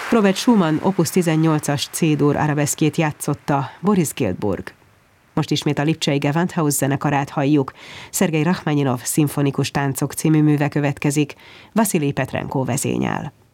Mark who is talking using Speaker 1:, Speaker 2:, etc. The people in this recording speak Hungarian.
Speaker 1: Robert Schumann Opus 18-as C-dur arabeszkjét játszotta Boris Giltburg. Most ismét a lipcsei Gewandhaus zenekarát halljuk. Szergej Rachmaninov szimfonikus táncok című műve következik, Vasilij Petrenko vezényel.